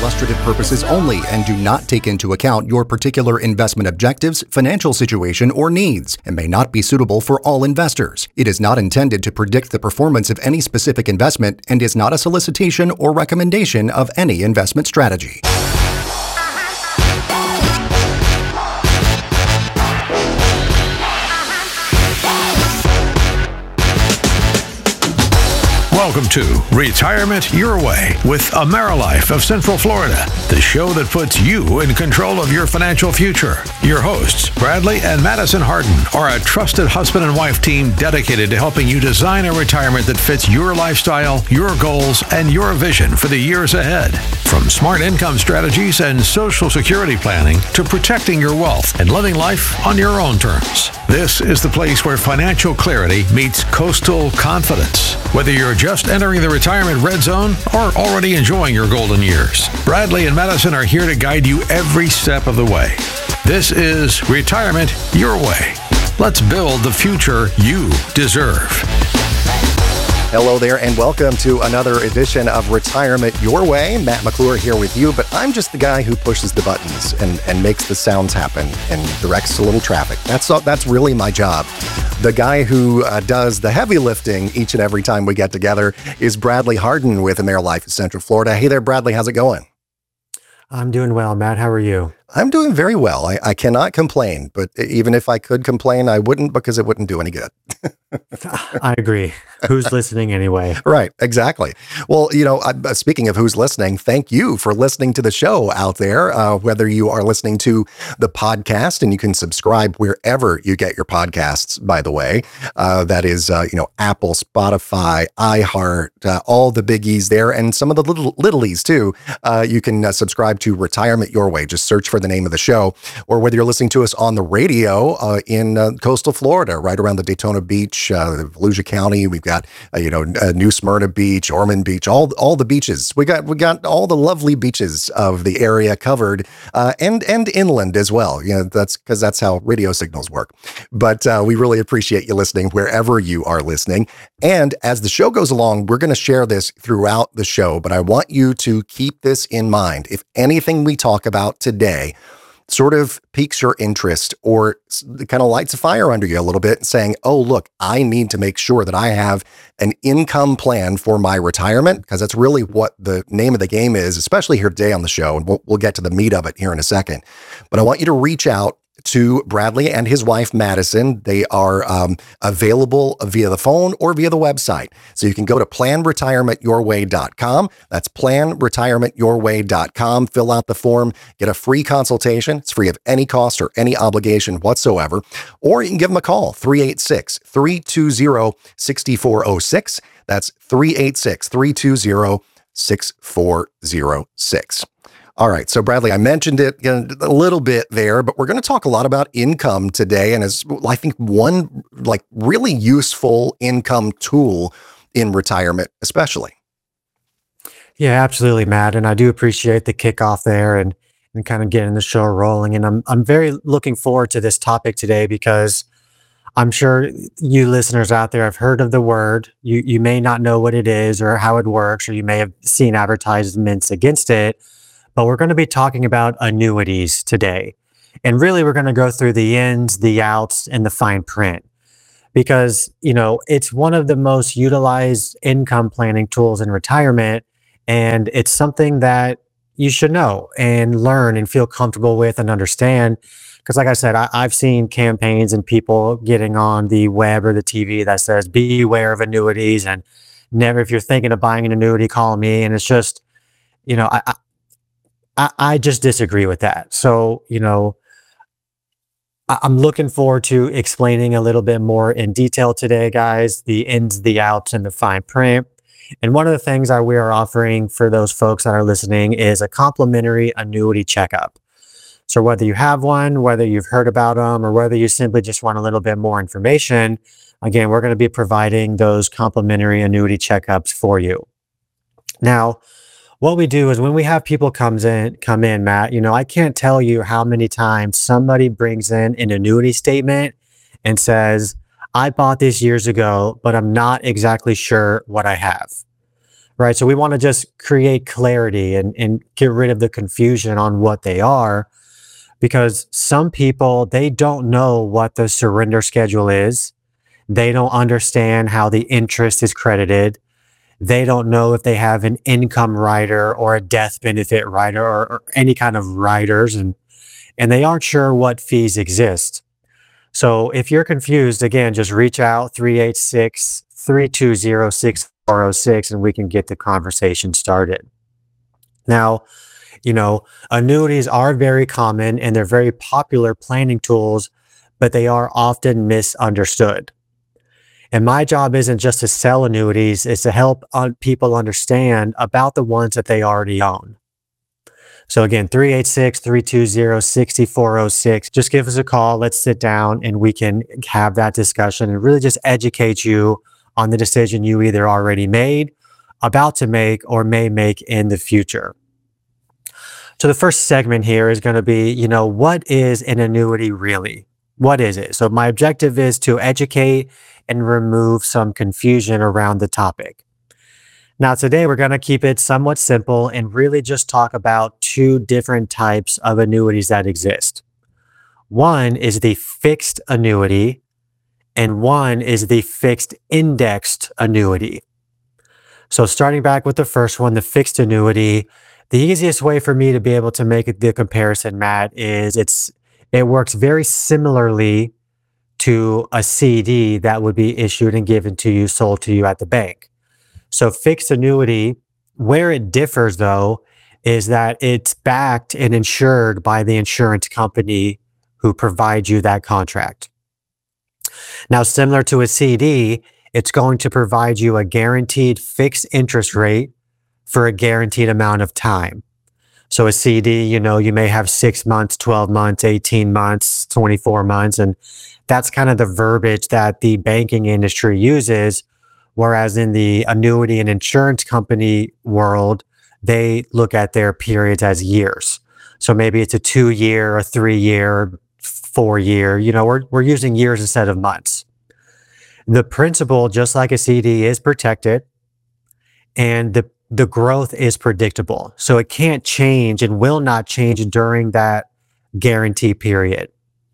illustrative purposes only and do not take into account your particular investment objectives, financial situation, or needs, and may not be suitable for all investors. It is not intended to predict the performance of any specific investment and is not a solicitation or recommendation of any investment strategy. Welcome to Retirement Your Way with AmeriLife of Central Florida, the show that puts you in control of your financial future. Your hosts, Bradley and Madison Harden, are a trusted husband and wife team dedicated to helping you design a retirement that fits your lifestyle, your goals, and your vision for the years ahead. From smart income strategies and Social Security planning to protecting your wealth and living life on your own terms. This is the place where financial clarity meets coastal confidence. Whether you're just entering the retirement red zone or already enjoying your golden years, Bradley and Madison are here to guide you every step of the way. This is Retirement Your Way. Let's build the future you deserve. Hello there, and welcome to another edition of Retirement Your Way. Matt McClure here with you, but I'm just the guy who pushes the buttons and makes the sounds happen and directs a little traffic. That's really my job. The guy who does the heavy lifting each and every time we get together is Bradley Harden with AmeriLife of Central Florida. Hey there, Bradley. How's it going? I'm doing well, Matt. How are you? I'm doing very well. I cannot complain, but even if I could complain, I wouldn't, because it wouldn't do any good. I agree. Who's listening anyway? Right, exactly. Well, speaking of who's listening, thank you for listening to the show out there, whether you are listening to the podcast, and you can subscribe wherever you get your podcasts, by the way. That is, Apple, Spotify, iHeart, all the biggies there, and some of the littlies too. You can subscribe to Retirement Your Way. Just search for the name of the show, or whether you're listening to us on the radio in coastal Florida, right around the Daytona Beach, Volusia County. We've got New Smyrna Beach, Ormond Beach, all the beaches. We got all the lovely beaches of the area covered, and inland as well. That's because that's how radio signals work. But we really appreciate you listening wherever you are listening. And as the show goes along, we're going to share this throughout the show, but I want you to keep this in mind. If anything we talk about today sort of piques your interest or kind of lights a fire under you a little bit, saying, oh, look, I need to make sure that I have an income plan for my retirement, because that's really what the name of the game is, especially here today on the show. And we'll get to the meat of it here in a second. But I want you to reach out to Bradley and his wife, Madison. They are available via the phone or via the website. So you can go to planretirementyourway.com. That's planretirementyourway.com. Fill out the form, get a free consultation. It's free of any cost or any obligation whatsoever. Or you can give them a call, 386-320-6406. That's 386-320-6406. All right. So Bradley, I mentioned it a little bit there, but we're going to talk a lot about income today. And as I think one really useful income tool in retirement, especially. Yeah, absolutely, Matt. And I do appreciate the kickoff there and kind of getting the show rolling. And I'm very looking forward to this topic today, because I'm sure you listeners out there have heard of the word. You may not know what it is or how it works, or you may have seen advertisements against it. But we're going to be talking about annuities today. And really, we're going to go through the ins, the outs, and the fine print. Because, it's one of the most utilized income planning tools in retirement. And it's something that you should know and learn and feel comfortable with and understand. Because like I said, I've seen campaigns and people getting on the web or the TV that says, beware of annuities. And never, if you're thinking of buying an annuity, call me. And it's just, I just disagree with that. So, I'm looking forward to explaining a little bit more in detail today, guys, the ins, the outs, and the fine print. And one of the things that we are offering for those folks that are listening is a complimentary annuity checkup. So whether you have one, whether you've heard about them, or whether you simply just want a little bit more information, again, we're going to be providing those complimentary annuity checkups for you. Now, what we do is when we have people come in, Matt, I can't tell you how many times somebody brings in an annuity statement and says, I bought this years ago, but I'm not exactly sure what I have. right? So we want to just create clarity and get rid of the confusion on what they are, because some people, they don't know what the surrender schedule is. They don't understand how the interest is credited. They don't know if they have an income rider or a death benefit rider or any kind of riders, and they aren't sure what fees exist. So if you're confused, again, just reach out 386-320-6406 and we can get the conversation started. Now, annuities are very common and they're very popular planning tools, but they are often misunderstood. And my job isn't just to sell annuities, it's to help people understand about the ones that they already own. So again, 386-320-6406. Just give us a call. Let's sit down and we can have that discussion and really just educate you on the decision you either already made, about to make, or may make in the future. So the first segment here is going to be, what is an annuity really? What is it? So my objective is to educate and remove some confusion around the topic. Now, today we're going to keep it somewhat simple and really just talk about two different types of annuities that exist. One is the fixed annuity, and one is the fixed indexed annuity. So starting back with the first one, the fixed annuity, the easiest way for me to be able to make the comparison, Matt, is it works very similarly to a CD that would be issued and given to you, sold to you at the bank. So fixed annuity, where it differs though, is that it's backed and insured by the insurance company who provides you that contract. Now, similar to a CD, it's going to provide you a guaranteed fixed interest rate for a guaranteed amount of time. So a CD, you may have 6 months, 12 months, 18 months, 24 months, and that's kind of the verbiage that the banking industry uses. Whereas in the annuity and insurance company world, they look at their periods as years. So maybe it's a 2-year, a 3-year, 4-year, we're using years instead of months. The principal, just like a CD, is protected, and the growth is predictable. So it can't change and will not change during that guarantee period.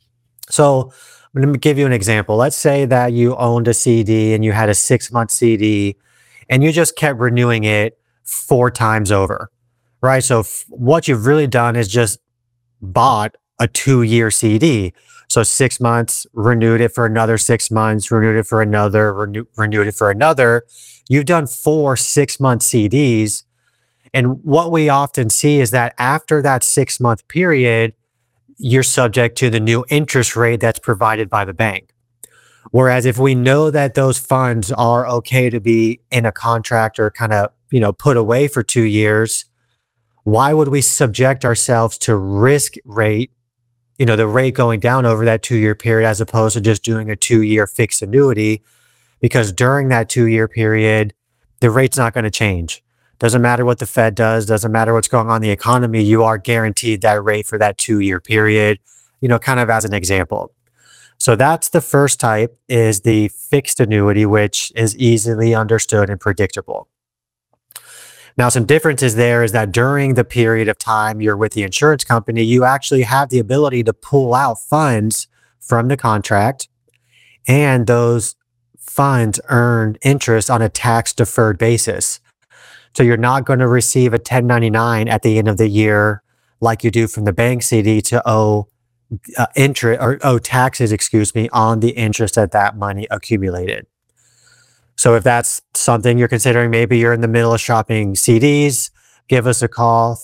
So let me give you an example. Let's say that you owned a CD and you had a 6-month CD and you just kept renewing it 4 times over, right? So what you've really done is just bought a 2-year CD. So 6 months, renewed it for another 6 months, renewed it for another, renewed it for another. You've done 4 6-month CDs. And what we often see is that after that 6-month period, you're subject to the new interest rate that's provided by the bank. Whereas if we know that those funds are okay to be in a contract or kind of, put away for 2 years, why would we subject ourselves to risk rate, the rate going down over that 2-year period, as opposed to just doing a 2-year fixed annuity? Because during that 2-year period, the rate's not going to change. Doesn't matter what the Fed does, doesn't matter what's going on in the economy, you are guaranteed that rate for that 2-year period, kind of as an example. So that's the first type, is the fixed annuity, which is easily understood and predictable. Now, some differences there is that during the period of time you're with the insurance company, you actually have the ability to pull out funds from the contract, and those funds earn interest on a tax-deferred basis. So you're not going to receive a 1099 at the end of the year like you do from the bank CD to owe interest or owe taxes, on the interest that money accumulated. So if that's something you're considering, maybe you're in the middle of shopping CDs, give us a call,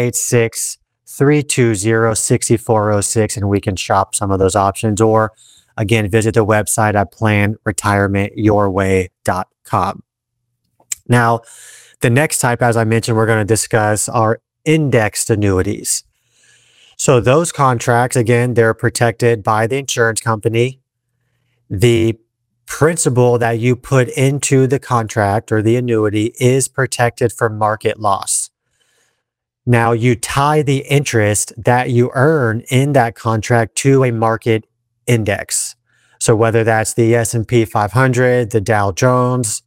386-320-6406, and we can shop some of those options. Or again, visit the website at planretirementyourway.com. Now, the next type, as I mentioned, we're going to discuss are indexed annuities. So those contracts, again, they're protected by the insurance company. The principal that you put into the contract or the annuity is protected from market loss. Now, you tie the interest that you earn in that contract to a market index. So whether that's the S&P 500, the Dow Jones,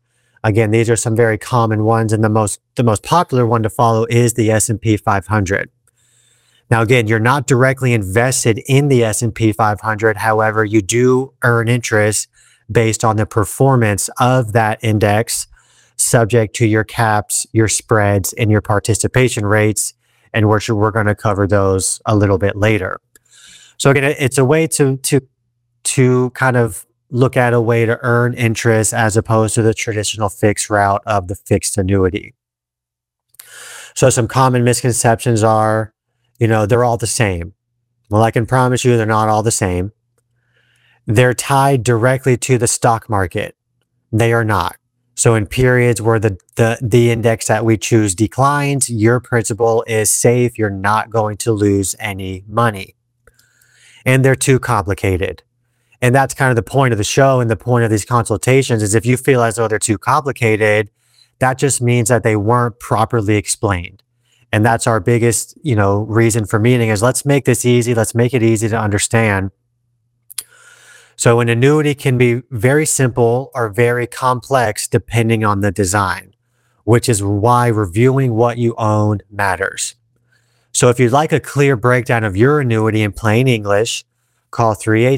Again, these are some very common ones, and the most popular one to follow is the S&P 500. Now, again, you're not directly invested in the S&P 500. However, you do earn interest based on the performance of that index, subject to your caps, your spreads, and your participation rates, and we're going to cover those a little bit later. So again, it's a way to kind of look at a way to earn interest as opposed to the traditional fixed route of the fixed annuity. So some common misconceptions are, they're all the same. Well, I can promise you they're not all the same. They're tied directly to the stock market. They are not. So in periods where the index that we choose declines, your principal is safe. You're not going to lose any money. And they're too complicated. And that's kind of the point of the show, and the point of these consultations is if you feel as though they're too complicated, that just means that they weren't properly explained. And that's our biggest, reason for meeting is let's make this easy. Let's make it easy to understand. So an annuity can be very simple or very complex depending on the design, which is why reviewing what you own matters. So if you'd like a clear breakdown of your annuity in plain English, call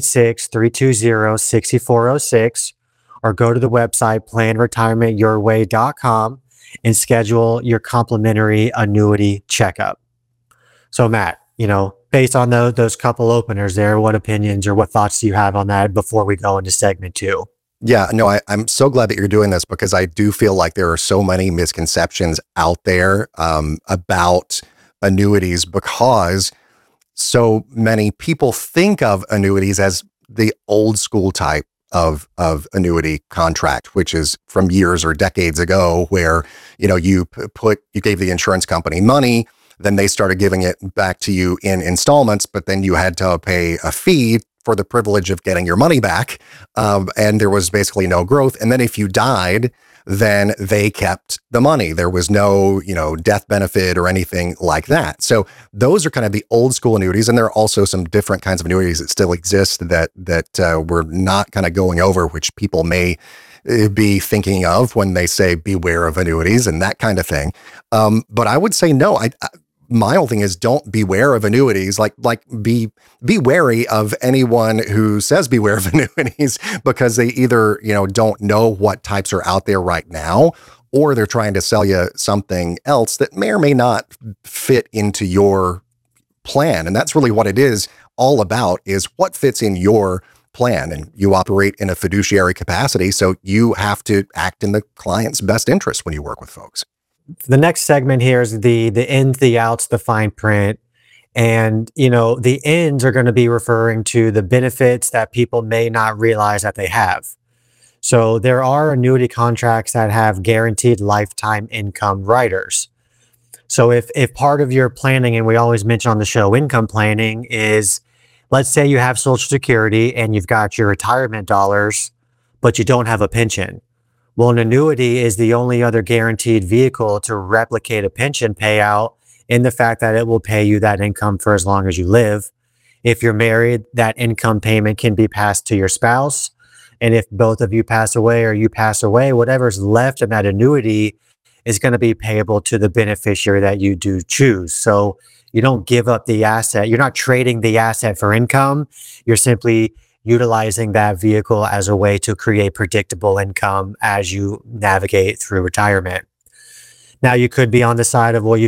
386-320-6406 or go to the website planretirementyourway.com and schedule your complimentary annuity checkup. So Matt, based on those couple openers there, what opinions or what thoughts do you have on that before we go into segment 2? Yeah, no, I'm so glad that you're doing this because I do feel like there are so many misconceptions out there about annuities because so many people think of annuities as the old school type of annuity contract, which is from years or decades ago where, you gave the insurance company money, then they started giving it back to you in installments, but then you had to pay a fee for the privilege of getting your money back. And there was basically no growth. And then if you died, then they kept the money. There was no, death benefit or anything like that. So those are kind of the old school annuities. And there are also some different kinds of annuities that still exist that we're not kind of going over, which people may be thinking of when they say beware of annuities and that kind of thing. But I would say no. My whole thing is don't beware of annuities. Be wary of anyone who says beware of annuities because they either, don't know what types are out there right now, or they're trying to sell you something else that may or may not fit into your plan. And that's really what it is all about, is what fits in your plan. And you operate in a fiduciary capacity, so you have to act in the client's best interest when you work with folks. The next segment here is the ins, the outs, the fine print. And, the ins are going to be referring to the benefits that people may not realize that they have. So there are annuity contracts that have guaranteed lifetime income riders. So if part of your planning, and we always mention on the show, income planning is, let's say you have Social Security and you've got your retirement dollars, but you don't have a pension. Well, an annuity is the only other guaranteed vehicle to replicate a pension payout in the fact that it will pay you that income for as long as you live. If you're married, that income payment can be passed to your spouse. And if both of you pass away or you pass away, whatever's left in that annuity is going to be payable to the beneficiary that you do choose. So you don't give up the asset. You're not trading the asset for income. You're simply utilizing that vehicle as a way to create predictable income as you navigate through retirement. Now, you could be on the side of, well, you've